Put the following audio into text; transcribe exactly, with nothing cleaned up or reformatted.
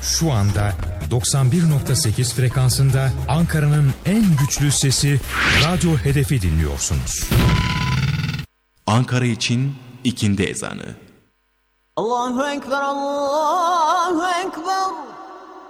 şu anda doksan bir nokta sekiz frekansında Ankara'nın en güçlü sesi Radyo Hedef'i dinliyorsunuz. Ankara için ikindi ezanı. Allahu Ekber, Allahu Ekber.